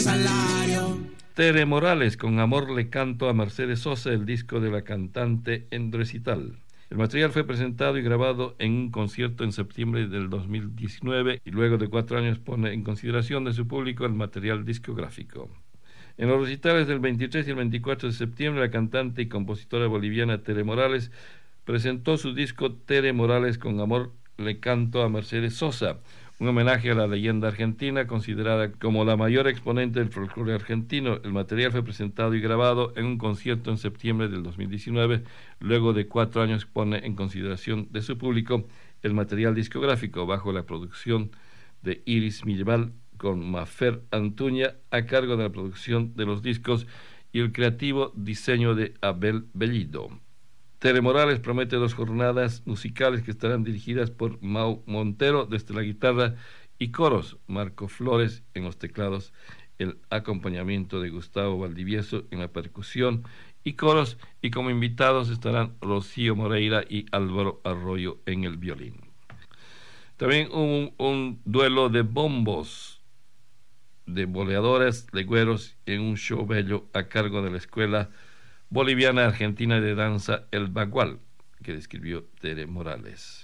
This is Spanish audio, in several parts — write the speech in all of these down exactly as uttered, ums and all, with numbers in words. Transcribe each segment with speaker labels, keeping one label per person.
Speaker 1: salario.
Speaker 2: Tere Morales, con Amor le canto a Mercedes Sosa, el disco de la cantante en recital. El material fue presentado y grabado en un concierto en septiembre del dos mil diecinueve y luego de cuatro años pone en consideración de su público el material discográfico. En los recitales del veintitrés y el veinticuatro de septiembre, la cantante y compositora boliviana Tere Morales presentó su disco Tere Morales, con Amor le canto a Mercedes Sosa, un homenaje a la leyenda argentina, considerada como la mayor exponente del folclore argentino. El material fue presentado y grabado en un concierto en septiembre del dos mil diecinueve. Luego de cuatro años pone en consideración de su público el material discográfico bajo la producción de Iris Milleval, con Mafer Antuña a cargo de la producción de los discos y el creativo diseño de Abel Bellido. Tere Morales promete dos jornadas musicales que estarán dirigidas por Mau Montero desde la guitarra y coros, Marco Flores en los teclados, el acompañamiento de Gustavo Valdivieso en la percusión y coros, y como invitados estarán Rocío Moreira y Álvaro Arroyo en el violín. También un, un duelo de bombos, de boleadoras, legüeros en un show bello a cargo de la Escuela Boliviana Argentina de Danza El Bagual, que describió Tere Morales.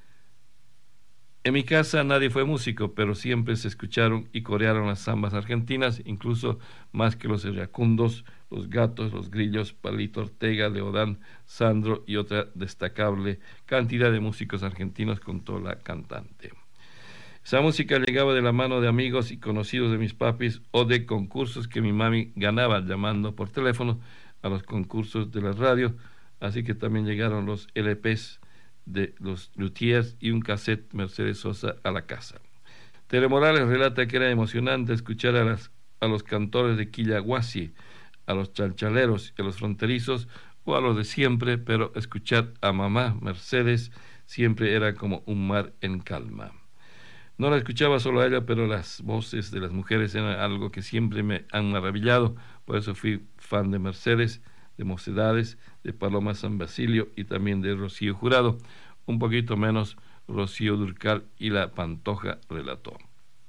Speaker 2: En mi casa nadie fue músico, pero siempre se escucharon y corearon las zambas argentinas, incluso más que los iracundos, los gatos, los grillos, Palito Ortega, Leodán, Sandro y otra destacable cantidad de músicos argentinos, contó la cantante. Esa música llegaba de la mano de amigos y conocidos de mis papis o de concursos que mi mami ganaba llamando por teléfono a los concursos de la radio, así que también llegaron los L Pes de los luthiers y un cassette Mercedes Sosa a la casa. Tere Morales relata que era emocionante escuchar a, las, a los cantores de Quillaguasi, a los chalchaleros y a los fronterizos o a los de siempre, pero escuchar a mamá Mercedes siempre era como un mar en calma. No la escuchaba solo a ella, pero las voces de las mujeres eran algo que siempre me han maravillado. Por eso fui fan de Mercedes, de Mocedades, de Paloma San Basilio y también de Rocío Jurado. Un poquito menos Rocío Dúrcal y La Pantoja, relató.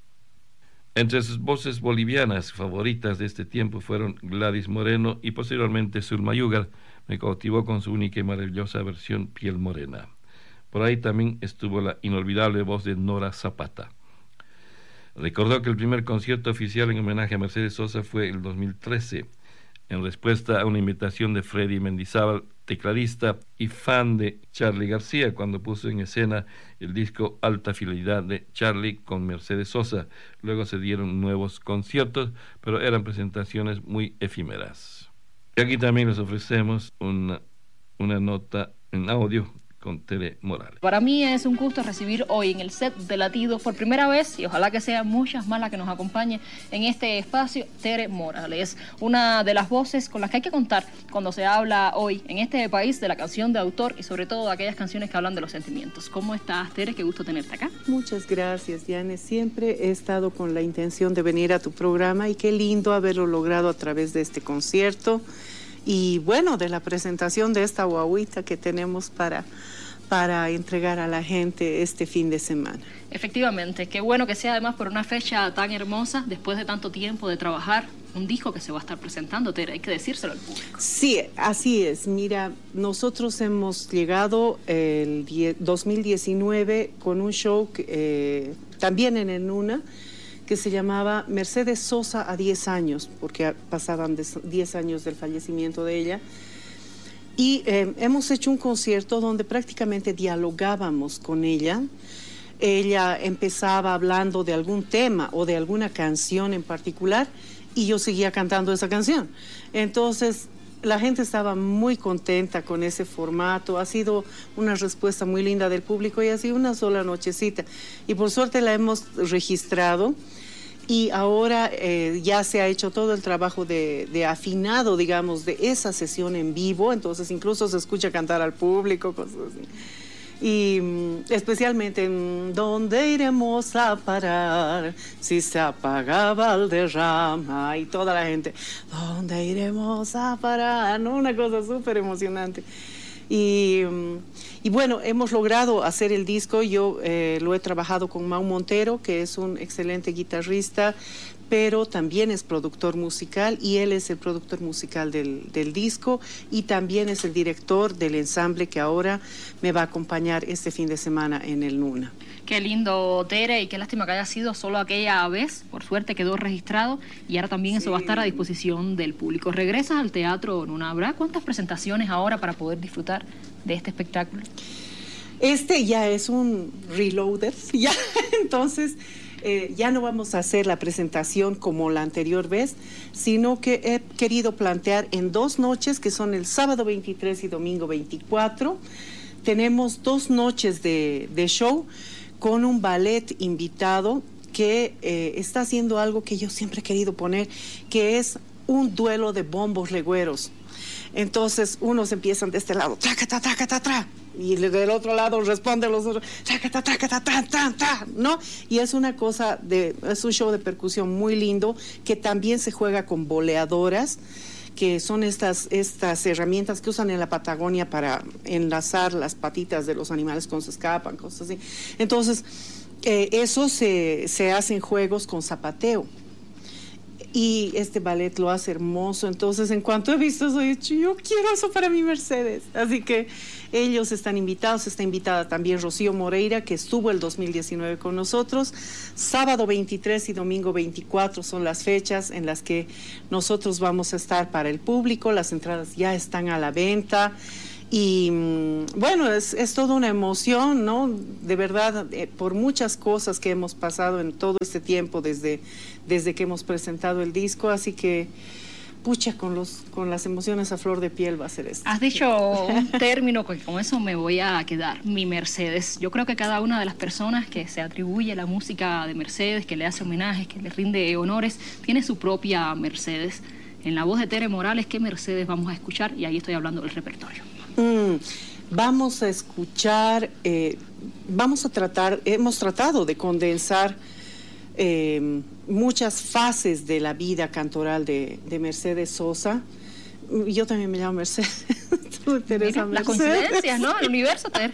Speaker 2: Entre sus voces bolivianas favoritas de este tiempo fueron Gladys Moreno y posteriormente Zulma Yugar. Me cautivó con su única y maravillosa versión Piel Morena. Por ahí también estuvo la inolvidable voz de Nora Zapata. Recordó que el primer concierto oficial en homenaje a Mercedes Sosa fue el dos mil trece, en respuesta a una invitación de Freddy Mendizábal, tecladista y fan de Charly García, cuando puso en escena el disco Alta Fidelidad de Charly con Mercedes Sosa. Luego se dieron nuevos conciertos, pero eran presentaciones muy efímeras. Y aquí también les ofrecemos una, una nota en audio con Tere Morales.
Speaker 3: Para mí es un gusto recibir hoy en el set de Latidos por primera vez, y ojalá que sean muchas más las que nos acompañen en este espacio, Tere Morales, una de las voces con las que hay que contar cuando se habla hoy en este país de la canción de autor y sobre todo de aquellas canciones que hablan de los sentimientos. ¿Cómo estás, Tere? Qué gusto tenerte acá.
Speaker 4: Muchas gracias, Diane. Siempre he estado con la intención de venir a tu programa y qué lindo haberlo logrado a través de este concierto. Y bueno, de la presentación de esta guaguita que tenemos para, para entregar a la gente este fin de semana.
Speaker 3: Efectivamente, qué bueno que sea además por una fecha tan hermosa, después de tanto tiempo de trabajar, un disco que se va a estar presentando, Tere, hay que decírselo al público.
Speaker 4: Sí, así es. Mira, nosotros hemos llegado el dos mil diecinueve con un show que, eh, también en Enuna, que se llamaba Mercedes Sosa a diez años, porque pasaban diez años del fallecimiento de ella. Y eh, hemos hecho un concierto donde prácticamente dialogábamos con ella. Ella empezaba hablando de algún tema o de alguna canción en particular y yo seguía cantando esa canción. Entonces, la gente estaba muy contenta con ese formato. Ha sido una respuesta muy linda del público y ha sido una sola nochecita. Y por suerte la hemos registrado. Y ahora eh, ya se ha hecho todo el trabajo de, de afinado, digamos, de esa sesión en vivo. Entonces incluso se escucha cantar al público, cosas así. Y mm, especialmente en ¿dónde iremos a parar si se apaga Valderrama? Y toda la gente, ¿dónde iremos a parar? ¿No? Una cosa súper emocionante. Y, y bueno, hemos logrado hacer el disco. Yo eh, lo he trabajado con Mau Montero, que es un excelente guitarrista, pero también es productor musical y él es el productor musical del, del disco y también es el director del ensamble que ahora me va a acompañar este fin de semana en el Nuna.
Speaker 3: Qué lindo, Tere, y qué lástima que haya sido solo aquella vez. Por suerte quedó registrado y ahora también sí. Eso va a estar a disposición del público. ¿Regresas al teatro, Nuna? ¿Habrá cuántas presentaciones ahora para poder disfrutar de este espectáculo?
Speaker 4: Este ya es un reloader, ya, entonces eh, ya no vamos a hacer la presentación como la anterior vez, sino que he querido plantear en dos noches, que son el sábado veintitrés y domingo veinticuatro. Tenemos dos noches de, de show con un ballet invitado que eh, está haciendo algo que yo siempre he querido poner, que es un duelo de bombos legüeros. Entonces, unos empiezan de este lado, traca, tra, traca, tra, tra, y del otro lado responden los otros, traca, tra, traca, tra, tra, tra, tra, ¿no? Y es una cosa, de, es un show de percusión muy lindo, que también se juega con boleadoras, que son estas, estas herramientas que usan en la Patagonia para enlazar las patitas de los animales cuando se escapan, cosas así. Entonces, eh, eso se, se hacen juegos con zapateo. Y este ballet lo hace hermoso. Entonces, en cuanto he visto eso, he dicho, yo quiero eso para mi Mercedes. Así que ellos están invitados. Está invitada también Rocío Moreira, que estuvo el dos mil diecinueve con nosotros. Sábado veintitrés y domingo veinticuatro son las fechas en las que nosotros vamos a estar para el público. Las entradas ya están a la venta. Y bueno, es, es toda una emoción, ¿no? De verdad, eh, por muchas cosas que hemos pasado en todo este tiempo desde, desde que hemos presentado el disco, así que, pucha, con, los, con las emociones a flor de piel va a ser esto.
Speaker 3: Has dicho un término que con eso me voy a quedar, mi Mercedes. Yo creo que cada una de las personas que se atribuye la música de Mercedes, que le hace homenajes, que le rinde honores, tiene su propia Mercedes. En la voz de Tere Morales, ¿qué Mercedes vamos a escuchar? Y ahí estoy hablando del repertorio.
Speaker 4: Mm, vamos a escuchar, eh, vamos a tratar, hemos tratado de condensar eh, muchas fases de la vida cantoral de, de Mercedes Sosa. Yo también me llamo Mercedes. Tú, Teresa.
Speaker 3: Mira, las coincidencias, ¿no? El universo, Tere.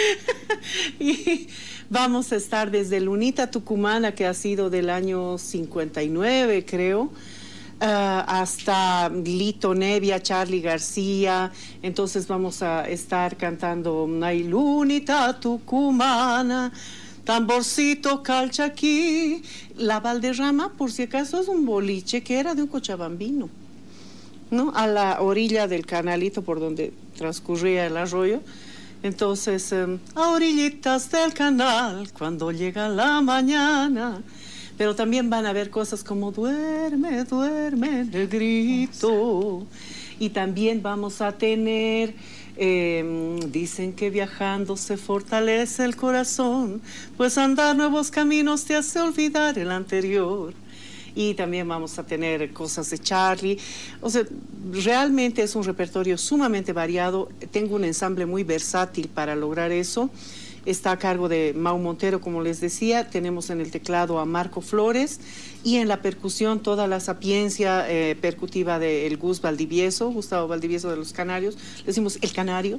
Speaker 4: Y vamos a estar desde Lunita Tucumana, que ha sido del año cincuenta y nueve, creo. Uh, hasta Lito Nevia, Charly García. Entonces vamos a estar cantando Ay Lunita Tucumana, tamborcito calchaquí. La Valderrama, por si acaso, es un boliche que era de un cochabambino, ¿no? A la orilla del canalito por donde transcurría el arroyo. Entonces, um, a orillitas del canal, cuando llega la mañana. Pero también van a haber cosas como duerme, duerme, negrito. Y también vamos a tener, eh, dicen que viajando se fortalece el corazón, pues andar nuevos caminos te hace olvidar el anterior. Y también vamos a tener cosas de Charly. O sea, realmente es un repertorio sumamente variado. Tengo un ensamble muy versátil para lograr eso. Está a cargo de Mau Montero, como les decía. Tenemos en el teclado a Marco Flores y en la percusión toda la sapiencia eh, percutiva de el Gus Valdivieso, Gustavo Valdivieso de los Canarios. Le decimos el Canario.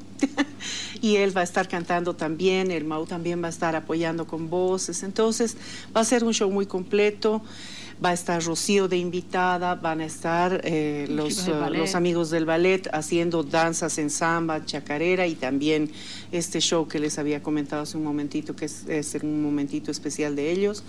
Speaker 4: Y él va a estar cantando también. El Mau también va a estar apoyando con voces. Entonces va a ser un show muy completo. Va a estar Rocío de invitada, van a estar eh, los, uh, los amigos del ballet haciendo danzas en samba, chacarera y también este show que les había comentado hace un momentito, que es, es un momentito especial de ellos.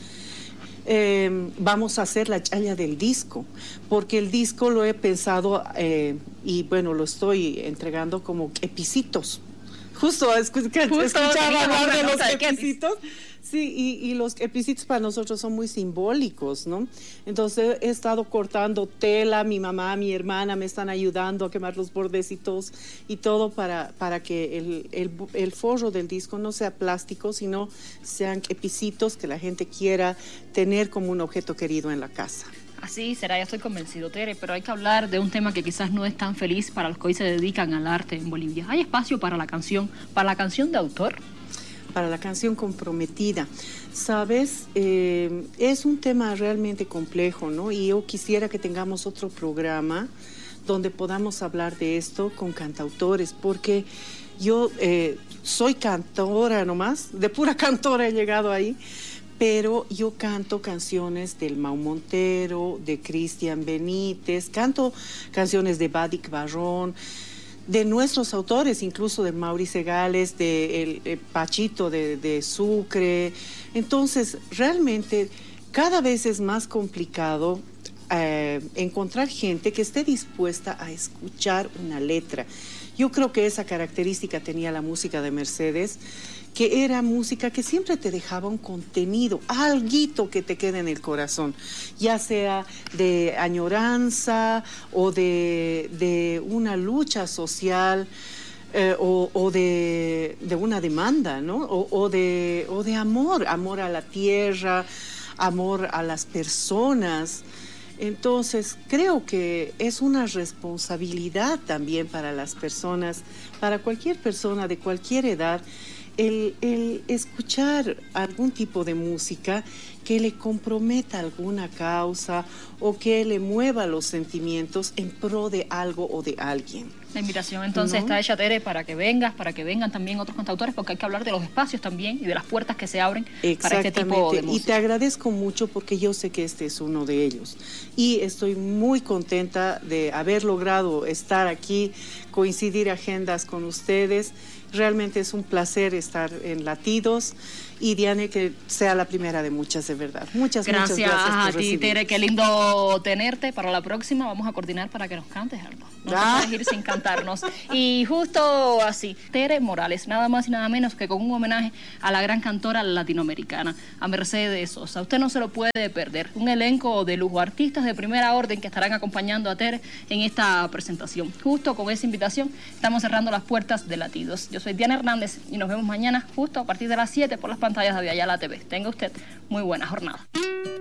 Speaker 4: Eh, vamos a hacer la challa del disco, porque el disco lo he pensado eh, y bueno, lo estoy entregando como epicitos. Justo, escu Justo escuchaba hablar de los epicitos. Sí, y, y los epicitos para nosotros son muy simbólicos, ¿no? Entonces he estado cortando tela, mi mamá, mi hermana me están ayudando a quemar los bordecitos y todo para, para que el, el, el forro del disco no sea plástico, sino sean epicitos que la gente quiera tener como un objeto querido en la casa.
Speaker 3: Así será, ya estoy convencido, Tere, pero hay que hablar de un tema que quizás no es tan feliz para los que hoy se dedican al arte en Bolivia. ¿Hay espacio para la canción, para la canción de autor?
Speaker 4: Para la canción comprometida. Sabes, eh, es un tema realmente complejo, ¿no? Y yo quisiera que tengamos otro programa donde podamos hablar de esto con cantautores, porque yo eh, soy cantora nomás, de pura cantora he llegado ahí, pero yo canto canciones del Mau Montero, de Cristian Benítez, canto canciones de Badik Barrón, de nuestros autores, incluso de Maurice Segales, de el, el Pachito de, de Sucre. Entonces, realmente, cada vez es más complicado eh, encontrar gente que esté dispuesta a escuchar una letra. Yo creo que esa característica tenía la música de Mercedes, que era música que siempre te dejaba un contenido, alguito que te quede en el corazón, ya sea de añoranza o de, de una lucha social, eh, o, o de, de una demanda, ¿no? O, o, de, o de amor, amor a la tierra, amor a las personas. Entonces, creo que es una responsabilidad también para las personas, para cualquier persona de cualquier edad, El, el escuchar algún tipo de música que le comprometa alguna causa o que le mueva los sentimientos en pro de algo o de alguien.
Speaker 3: La invitación entonces ¿no? está hecha, Tere, para que vengas, para que vengan también otros cantautores, porque hay que hablar de los espacios también y de las puertas que se abren para este tipo de música. Y
Speaker 4: te agradezco mucho porque yo sé que este es uno de ellos. Y estoy muy contenta de haber logrado estar aquí, coincidir agendas con ustedes. Realmente es un placer estar en Latidos y Diane, que sea la primera de muchas, de verdad. Muchas,
Speaker 3: gracias
Speaker 4: muchas gracias por
Speaker 3: a ti,
Speaker 4: recibir.
Speaker 3: Tere, qué lindo tenerte. Para la próxima vamos a coordinar para que nos cantes algo. No ah. te puedes ir sin cantarnos. Y justo así, Tere Morales, nada más y nada menos que con un homenaje a la gran cantora latinoamericana, a Mercedes Sosa. Usted no se lo puede perder. Un elenco de lujo, artistas de primera orden que estarán acompañando a Tere en esta presentación. Justo con esa invitación estamos cerrando las puertas de Latidos. Yo soy Diana Hernández y nos vemos mañana justo a partir de las siete por las pantallas de Aviala T V. Tenga usted muy buena jornada.